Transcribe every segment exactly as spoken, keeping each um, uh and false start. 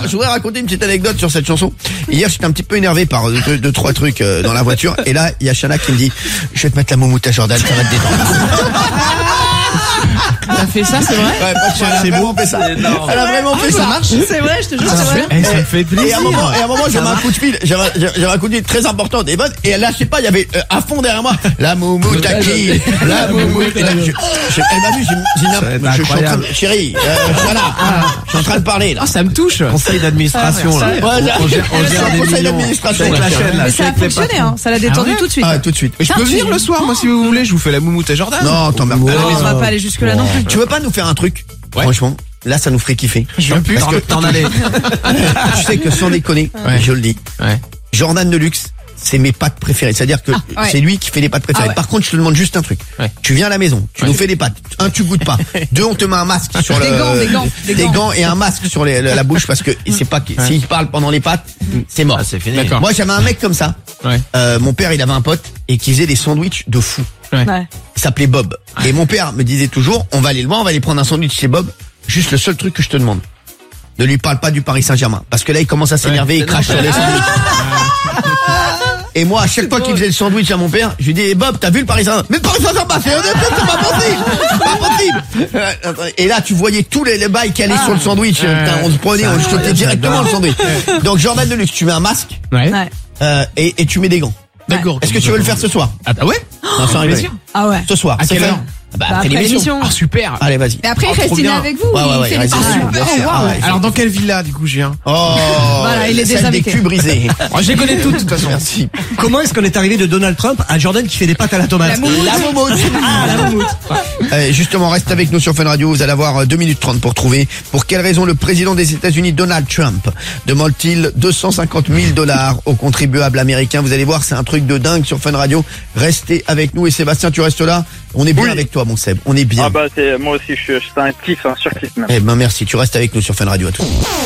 je voudrais raconter une petite anecdote sur cette chanson. Hier, j'étais un petit peu énervé par deux, deux trois trucs euh, dans la voiture. Et là, il y a Chana qui me dit, je vais te mettre la moumoute à Jordan, ça va te détendre. T'as fait ça, c'est vrai? Ouais, c'est bon, fait ça. Elle a vraiment fait ça. Ça marche? C'est vrai, je te jure, c'est vrai. Eh, ça me fait plaisir. Et à un moment, et à un moment, j'avais un coup de fil, j'avais, j'avais un coup de fil très important des bonnes, et là, je sais pas, il y avait euh, à fond derrière moi, la moumoute à qui? La moumoute. Et là, je, je, elle m'a vu, j'ai, j'ai, je, je suis en train de, chérie, euh, voilà, je suis en train de parler, là. Ah, ça me touche. Conseil d'administration, là. Ouais, On gère, on gère des conseil millions. d'administration. Avec la chaîne, là. Mais ça a fonctionné, hein. Ça l'a détendu tout de suite. Ah, tout de suite. Je peux venir le soir, moi, si vous voulez, je vous fais la moumoute à Jordan. Non, t'emmerdes pas. On va pas aller jusque là non plus. Tu veux pas nous faire un truc? Ouais. Franchement, là, ça nous ferait kiffer. Je veux plus Parce que t'en aller. tu sais que sans déconner, Ouais. je le dis, Ouais. Jordan Deluxe, c'est mes pâtes préférées. C'est-à-dire que Ah, ouais. c'est lui qui fait les pâtes préférées. Ah, ouais. Par contre, je te demande juste un truc. Ouais. Tu viens à la maison, tu Ouais. nous fais des pâtes. Un, tu goûtes pas. Deux, on te met un masque sur Des le, gants, des gants, des des gants. gants et un masque sur les- la, la bouche parce que c'est pas que- s'il parle pendant les pâtes, c'est mort. Ah, c'est fini. D'accord. Moi, j'avais un mec comme ça. Ouais. Euh, mon père, il avait un pote et qui faisait des sandwichs de fou. Ouais. Il s'appelait Bob. Et mon père me disait toujours, on va aller le voir, on va aller prendre un sandwich chez Bob. Juste le seul truc que je te demande, ne lui parle pas du Paris Saint-Germain. Parce que là, il commence à s'énerver, il crache sur les sandwichs. Et moi, à chaque fois qu'il faisait le sandwich à mon père, je lui dis, eh Bob, t'as vu le Paris Saint-Germain? Mais le Paris Saint-Germain, c'est c'est pas possible! C'est pas possible! Et là, tu voyais tous les, les bails qui allaient sur le sandwich. Putain, on se prenait, on jetait directement le sandwich. Donc, Jordan Deluxe, tu mets un masque, Ouais. Ouais. euh, et, et tu mets des gants. D'accord. Est-ce que tu veux le faire ce soir? Ah bah ouais. Non, sans rigoler. sûr. Ah ouais. Ce soir. À c'est quelle fait. heure? Ah bah, Bah, après après l'émission. l'émission. Ah super. Allez, vas-y. Mais après, il Oh, reste trop dîner bien. avec vous. Ouais, ouais, il ouais, fait il les reste parties. dîner, bien Oh, sûr. waouh. Ah ouais. Alors dans quelle villa du coup je viens? Oh, Voilà, il est celle désinvité. des culs brisés. Oh, je les connais toutes de toute façon. Merci. Comment est-ce qu'on est arrivé de Donald Trump à Jordan qui fait des pâtes à la tomate? La moumoute. La moumoute. Ah, la moumoute. Euh, justement, reste avec nous sur Fun Radio. Vous allez avoir euh, deux minutes trente pour trouver pour quelle raison le président des États-Unis, Donald Trump, demande-t-il deux cent cinquante mille dollars aux contribuables américains. Vous allez voir, c'est un truc de dingue sur Fun Radio. Restez avec nous. Et Sébastien, tu restes là? On est bien Oui. avec toi, mon Seb. On est bien. Ah bah c'est moi aussi je suis c'est un kiff, un surkiff même. Eh ben merci. Tu restes avec nous sur Fun Radio. À tout.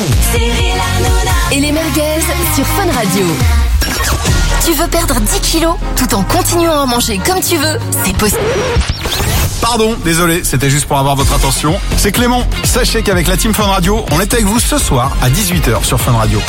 Et les merguez sur Fun Radio. Tu veux perdre dix kilos tout en continuant à manger comme tu veux? C'est possible. Pardon, désolé, c'était juste pour avoir votre attention. C'est Clément. Sachez qu'avec la Team Fun Radio, on est avec vous ce soir à dix-huit heures sur Fun Radio.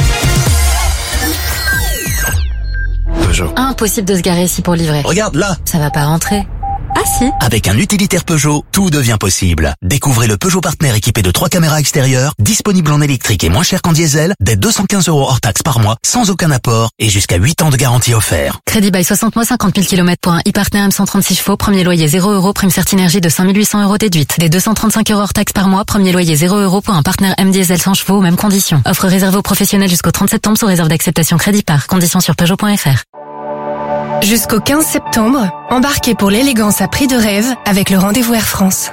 Peugeot. Impossible de se garer ici pour livrer. Regarde là, Ça va pas rentrer. Ah si. avec un utilitaire Peugeot, tout devient possible. Découvrez le Peugeot Partner équipé de trois caméras extérieures, disponible en électrique et moins cher qu'en diesel, dès deux cent quinze euros hors taxe par mois, sans aucun apport et jusqu'à huit ans de garantie offert. Crédit bail soixante mois, cinquante mille kilomètres pour un e-partner M cent trente-six chevaux, premier loyer zéro euros, prime Certinergie de cinq mille huit cents euros déduite. Des deux cent trente-cinq euros hors taxe par mois, premier loyer zéro euros pour un partenaire M diesel cent chevaux aux mêmes conditions. Offre réservée aux professionnels jusqu'au trente septembre sous réserve d'acceptation crédit par. Conditions sur Peugeot point F R. Jusqu'au quinze septembre, embarquez pour l'élégance à prix de rêve avec le rendez-vous Air France.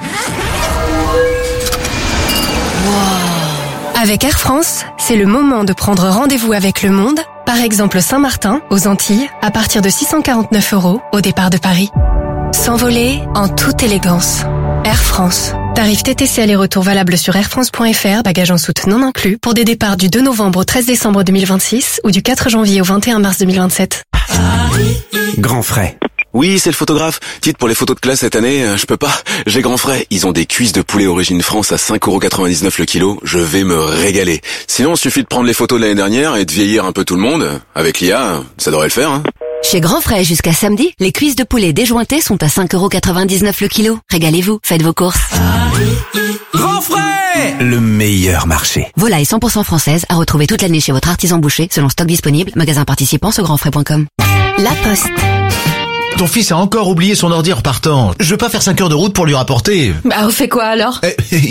Avec Air France, c'est le moment de prendre rendez-vous avec le monde, par exemple Saint-Martin, aux Antilles, à partir de six cent quarante-neuf euros au départ de Paris. S'envoler en toute élégance. Air France. Tarif T T C aller-retour valable sur airfrance point F R, bagages en soute non inclus, pour des départs du deux novembre au treize décembre deux mille vingt-six ou du quatre janvier au vingt et un mars deux mille vingt-sept. Grand frais. Oui, c'est le photographe. Dites, pour les photos de classe cette année, euh, je peux pas. J'ai grand frais. Ils ont des cuisses de poulet origine France à cinq euros quatre-vingt-dix-neuf le kilo. Je vais me régaler. Sinon, il suffit de prendre les photos de l'année dernière et de vieillir un peu tout le monde. Avec l'I A, ça devrait le faire, hein. Chez Grand Frais, jusqu'à samedi, les cuisses de poulet déjointées sont à cinq euros quatre-vingt-dix-neuf le kilo. Régalez-vous, faites vos courses. Grand frais! Le meilleur marché. Volaille cent pour cent française à retrouver toute l'année chez votre artisan boucher, selon stock disponible, magasin participant sur grandfrais point com. La Poste. Ton fils a encore oublié son ordi en repartant. Je veux pas faire cinq heures de route pour lui rapporter. Bah, on fait quoi alors? Eh,